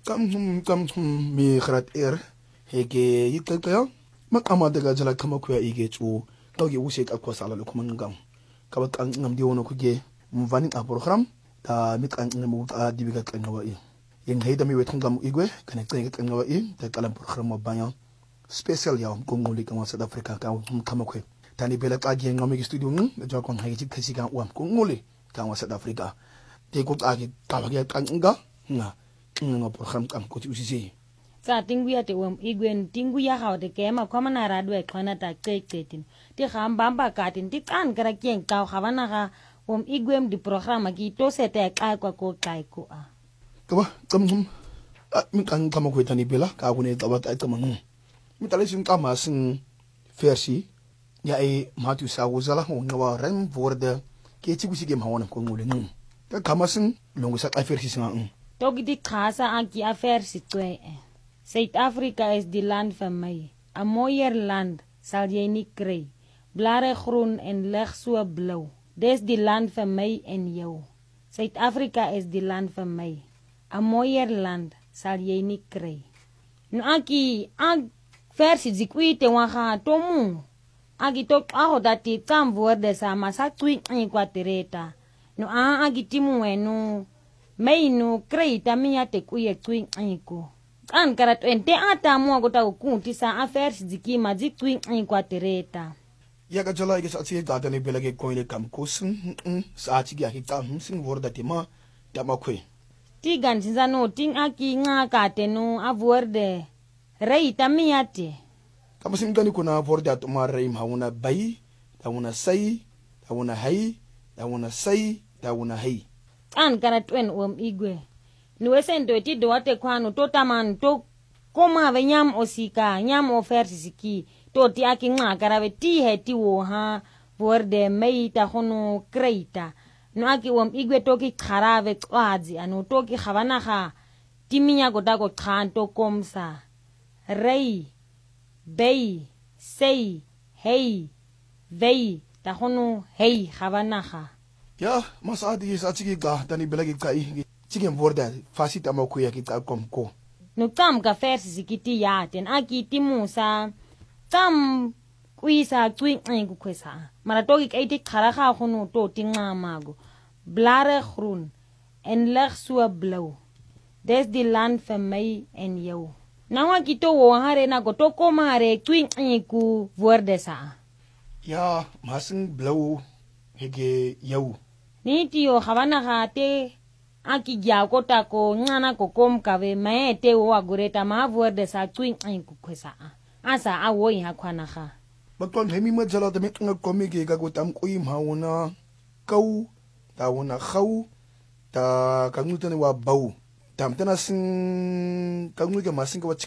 kam mi kharat hege yitqaya makama daga jala kama kuya ige chu tawge wuse ka ko sala kuma ngam ka ba kan ngam di wono kuge mvani a program da mit kan ngam ta dibiga kan ngawa yin hayda mi wetun gam igwe kan tsaye kan ngawa da kalam program mabanya special ya ko ngoli kan South Africa ka kama kuya tani bela ta ge ngam studio da ja kon hayi kasi kan uam ko ngoli kan South Africa te ko ta ge ta ba ge kan nga nga program kan ko usisi sa tingu ya te igwen tingu ya ha de kema koma na radwe khona ta tsetin ti khambamba katin ti kan kara kien ka khawana ga igwem di program ki to sete ka ko kai ko a to ba min kan kama ko tani bela ka ko ne tabat ay kama mi tale sin kama sin versi ya e matu sa wuzala ho ngawa ren vorde ke ci gusi gem hawana ko ngule ta kama sin longu sa versi sin to gidi khasa aki affair sitwe South Africa is the land van mij. Een mooier land zal jij niet krijgen. Blare groen en lig so blauw. Dit is the land van mij en jou. South Africa is the land van mij. Een mooier land zal jij niet krijgen. Nu aki versie zikwite wanga tomu. Aki tok aho dati tam woorde sa masa tui kwatereta. Nu aki timu enu. Mei nu kreita miya te kuye tui ko. Kan karat ente ata mo gota kunti sa affairs diki maji twin kwatereta ya ga jala ga satsi ga dane belage koile kam kusin sa ci ga ki tam sin worda tema da makwe ti gan sinzano ting aki nga ka tenu avorde rei tamiate kam sin gani kuna worda to ma rei hauna bai da una sai da una hai da una sai da una hai kan karat wen igwe Nuesendo ti doate kwano to taman to koma ve nyam osika nyam ofersiki to ti aki nga karabe ti heti wo ha borde meita hono kreita no aki igwe to ki kharabe twazi ano to ki khabana kha timinya goda go khanto komsa rei bei sei hey vei ta hono hey khabana kha ya masadi sa chigi ga tani belagi kai chigen borda fasi tama ku ya kita komko no tam ka fersi sikiti ya ten aki timusa tam kuisa twin ku kwesa mara toki kaiti khara kha khunu to tinga mago blare groen en lig so blauw des die land van mij en jou nawa kito wo hare na go to komare twin ku woorde sa ya masin blauw hege jou ni tio khawana khate aki gyako tako ngana ko kom kawe maete wo agureta ma woorde sa twin ku kwesa asa awo ha khwana kha bakon hemi majala de metnga komige ga go tam kuim hauna kau ta wona khau ta kangutane wa bau tam tana sin kanguge masin ko